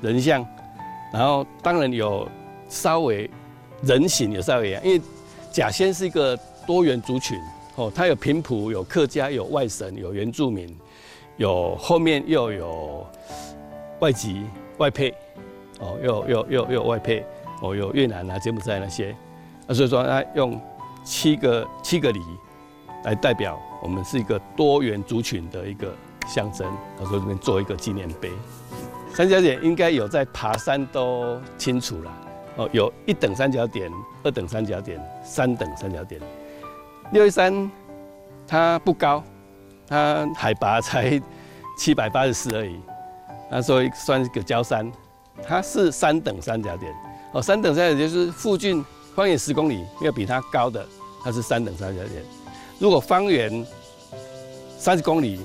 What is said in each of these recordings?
人像，然后当然有稍微人形有稍微一样，因为甲仙是一个多元族群哦，它有平埔、有客家、有外省、有原住民，有后面又有外籍外配哦，又有外配哦，有越南啊、柬埔寨那些，所以说它用七个里来代表我们是一个多元族群的一个象征。我说这边做一个纪念碑。三角点应该有在爬山都清楚了哦，有1等三角点、2等三角点、3等三角点。613它不高，它海拔才784而已，那所以算是个郊山。它是3等三角点哦，3等三角点就是附近方圆10公里没有比它高的，它是3等三角点。如果方圆30公里，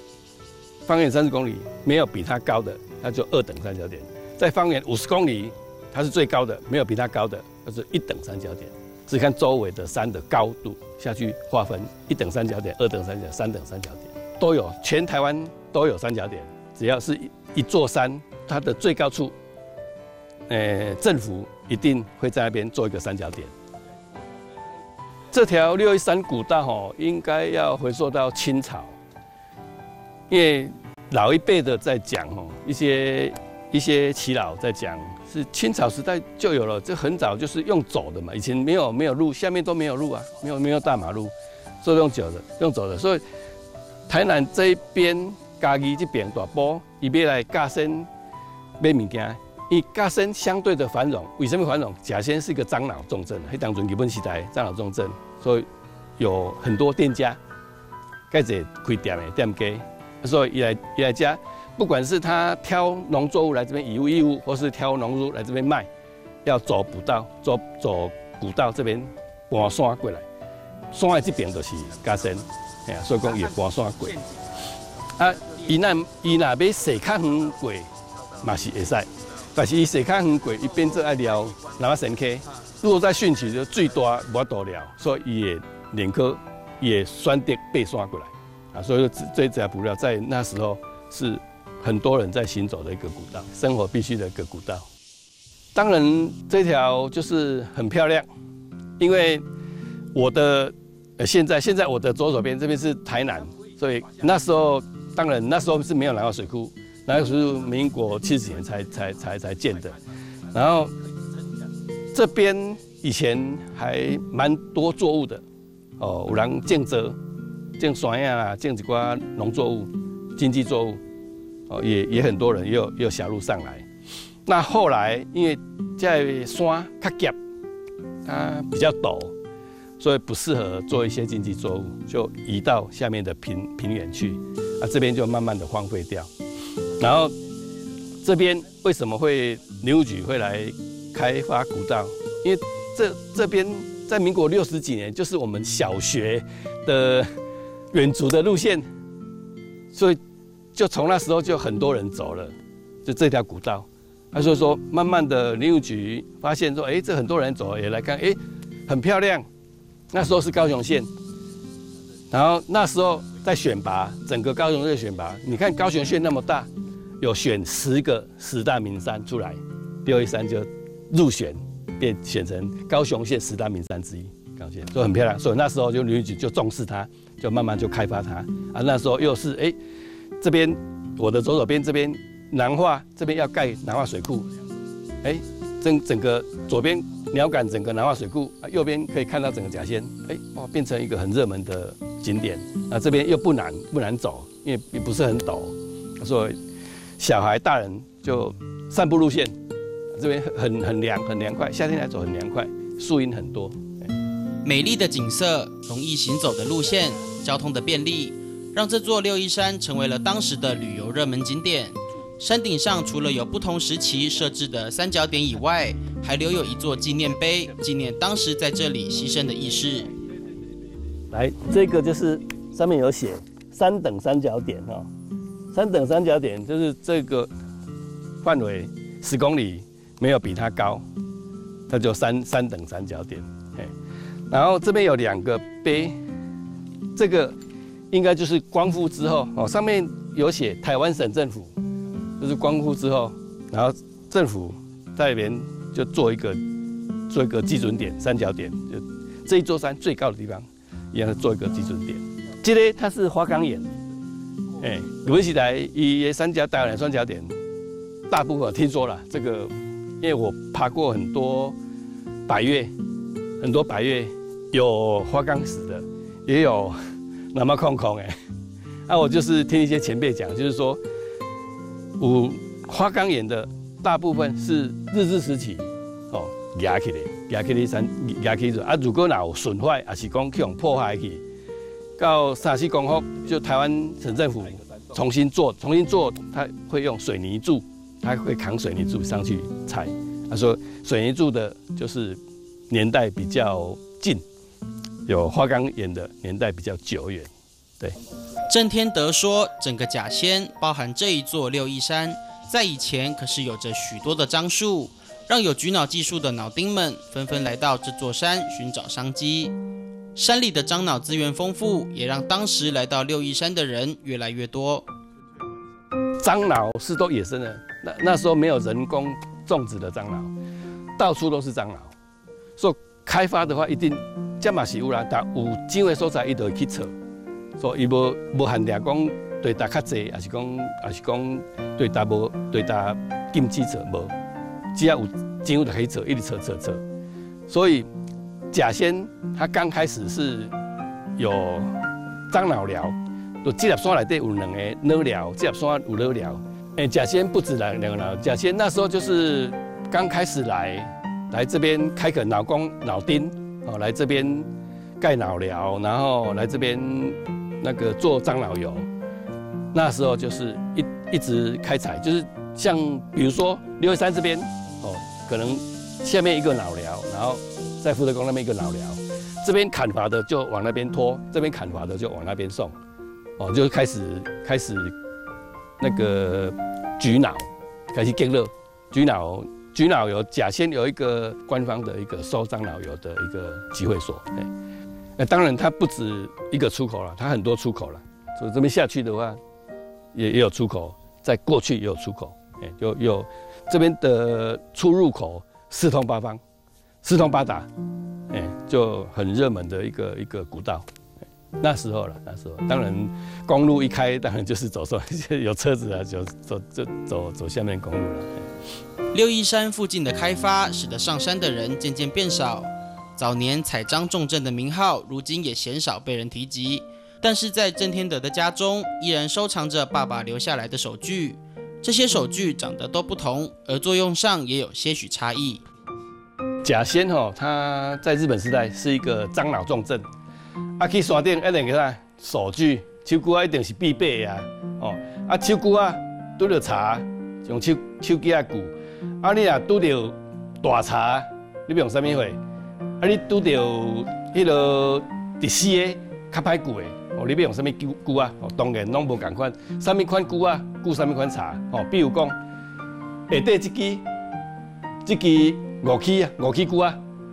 没有比它高的，它就2等三角点。在方圆50公里，它是最高的，没有比它高的，它是1等三角点。是看周围的山的高度下去划分，1等三角点、2等三角点、3等三角点都有，全台湾都有三角点。只要是一座山，它的最高处，政府一定会在那边做一个三角点。这条613古道应该要回溯到清朝，因为老一辈的在讲一些耆老在讲，是清朝时代就有了，这很早就是用走的嘛，以前没有路，下面都没有路啊，没有大马路，所以用走的，所以台南这一边、嘉义这边大埔，伊要来甲仙买物件，因为甲仙相对的繁荣，为什么繁荣？甲仙是一个樟脑重镇，迄当阵日本时代樟脑重镇，所以有很多店家，介侪开店的店家，所以伊来遮。不管是他挑农作物来这边以物，或是挑农作物来这边卖，要走古道，走古道这边搬山过来，山的这边就是嘉仙，所以讲也搬山过。啊，伊若要驶较远过，嘛是会使，但是伊驶较远过，伊变做爱撩南华神溪，如果在汛期就最大无法度了，所以伊也宁可也选择爬山过来啊，所以说这条补料在那时候是很多人在行走的一个古道，生活必须的一个古道。当然，这条就是很漂亮，因为我的现在我的左手边这边是台南，所以那时候当然那时候是没有南华水库，那个是民国70几年才建的。然后这边以前还蛮多作物的哦，有人种蔗、种山呀啦，种一寡农作物、经济作物。也很多人也有小路上来。那后来因为在山较急，它比较陡，所以不适合做一些经济作物，就移到下面的平原去。这边就慢慢的荒废掉。然后这边为什么会林务局会来开发古道？因为这边在民国60几年就是我们小学的远足的路线，所以就从那时候就很多人走了，就这条古道。所以说慢慢的林务局发现说，这很多人走也来看，很漂亮。那时候是高雄县，然后那时候在选拔，整个高雄县选拔，你看高雄县那么大，有选10个10大名山出来，613就入选，变选成高雄县10大名山之一。高雄县所以很漂亮，所以那时候就林务局就重视它，就慢慢就开发它。那时候又是这边我的左手边这边南化这边要盖南化水库，整个左边鸟感整个南化水库，右边可以看到整个甲仙，变成一个很热门的景点。这边又不难走，因为也不是很陡，所以小孩大人就散步路线，这边很凉快，夏天来走很凉快，树荫很多。 美丽的景色，容易行走的路线，交通的便利。让这座613山成为了当时的旅游热门景点。山顶上除了有不同时期设置的三角点以外，还留有一座纪念碑，纪念当时在这里牺牲的义士。 来，这个就是上面有写3等三角点3等三角点就是这个范围10公里没有比它高，它就三等三角点。然后这边有2个碑，这个应该就是光复之后上面有写台湾省政府，就是光复之后，然后政府在那边就做一个基准点，三角点，就这一座山最高的地方，一样做一个基准点。这个它是花岗岩，有史以来伊的三角大两三角点，大部分听说了这个，因为我爬过很多百岳，有花岗石的，也有那么空空我就是听一些前辈讲，就是说，花岗岩的大部分是日治时期压起来山压起来如果有损坏，还是讲去用破坏去，到3、4公分，就台湾省政府重新做，它会用水泥柱，它会扛水泥柱上去踩。他说水泥柱的就是年代比较近，有花岗岩的年代比较久远。对， 郑天德说，整个甲仙包含这一座六义山，在以前可是有着许多的樟树，让有菊脑技术的脑丁们纷纷来到这座山寻找商机。山里的樟脑资源丰富，也让当时来到六义山的人越来越多。 樟脑是都野生的，那时候没有人工种植的樟脑，到处都是樟脑，所以开发的话一定这嘛是有啦，但有种的所在伊就会去采，所以伊无限定讲对大较济，还是讲对大禁止采无，只要有种就可以采，一直采。所以甲仙它刚开始是有樟脑寮，就这粒山内底有2个脑寮，这粒山有脑寮。甲仙不止2个脑，甲仙那时候就是刚开始来这边开垦脑丁，来这边盖脑寮，然后来这边那个做樟脑油。那时候就是一直开采，就是像比如说六义山这边可能下面一个脑寮，然后在福德宫那边一个脑寮，这边砍伐的就往那边拖，这边砍伐的就往那边送，就开始那个菊脑开始建了，菊脑有甲仙有一个官方的一个收樟脑油的一个集会所，当然它不止一个出口了，它很多出口了，所以这边下去的话也有出口，在过去也有出口，有这边的出入口四通八方，四通八达，就很热门的一个古道。那时候当然公路一开，当然就是走有车子啊，就走下面公路了。 六义山附近的开发，使得上山的人渐渐变少。早年采樟重镇的名号，如今也鲜少被人提及。但是在郑天德的家中，依然收藏着爸爸留下来的手具。这些手具长得都不同，而作用上也有些许差异。 甲仙它在日本时代是一个樟脑重镇。去山顶一定个啥手具，手鼓一定是必备的手鼓拄着茶，用手机鼓。你若拄着大茶，你要用啥物货？你拄着迄落第四个较歹鼓的，你要用啥物鼓当然拢无共款，啥物款鼓鼓啥物款茶。比如讲，下底这支5起鼓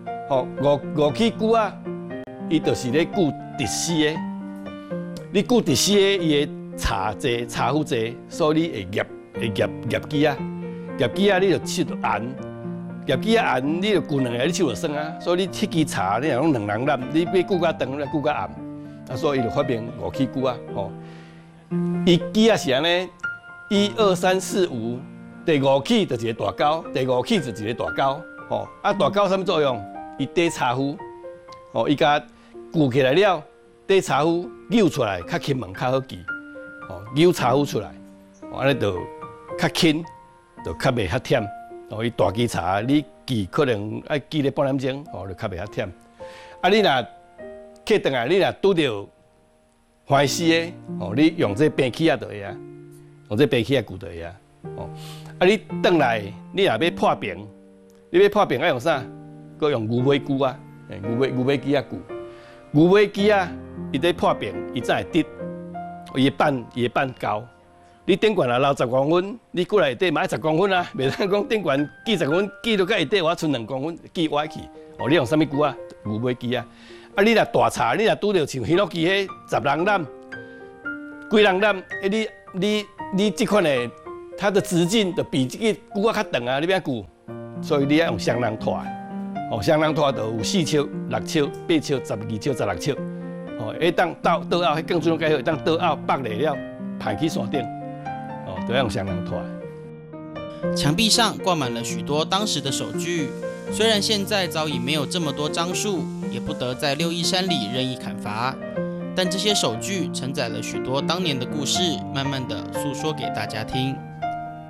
5起鼓伊就是咧鼓第四个，你鼓第四个，伊的茶济茶壶济，所以你会夹机你就手就按，夹机按，你就鼓2个，你手就酸所以你迄支茶你若用2人揽，你要鼓较长，鼓较暗，所以伊就发明5起鼓伊机是安尼，1、2、3、4、5，第5起就是一个大钩，第5起就是一个大钩，大钩啥物作用？伊底茶壶，伊甲鼓起来了，底茶壶扭出来较轻门较好记，扭茶壶出来，安尼就较轻，就较袂遐忝。伊大支茶你记可能要记咧半点钟，就较袂遐忝。你若客转来，你若拄着欢喜的，你用这平起就会用这平起鼓就会你转来，你若要破平，你要破平要用啥？搁用牛尾鼓牛尾机鼓。牛尾机伊在破平，伊才会直，伊会板高。你顶悬啊60公分，你过来下底嘛要10公分袂当讲顶悬记10公分，记到到下底我剩2公分，记歪去。你用啥物鼓牛尾机你若大茶，你若拄着像迄落机迄10人揽、几人揽，你这款的它的直径就比这个骨较长啊，你变骨，所以你要用双人拖。哦，双人拖就有4尺、6尺、8尺、12尺、16尺。哦，会当倒后，迄更准介好，当倒后绑来了，排去山顶。哦，都要用双人拖。 墙壁上挂满了许多当时的手具，虽然现在早已没有这么多樟树，也不得在六义山里任意砍伐，但这些手具承载了许多当年的故事，慢慢的诉说给大家听。